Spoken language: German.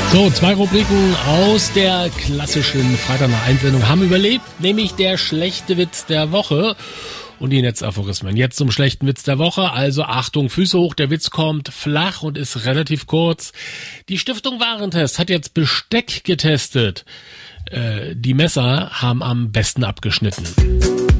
So, 2 Rubriken aus der klassischen Freitag-Einsendung haben überlebt, nämlich der schlechte Witz der Woche und die Netzaphorismen. Jetzt zum schlechten Witz der Woche, also Achtung, Füße hoch, der Witz kommt flach und ist relativ kurz. Die Stiftung Warentest hat jetzt Besteck getestet. Die Messer haben am besten abgeschnitten.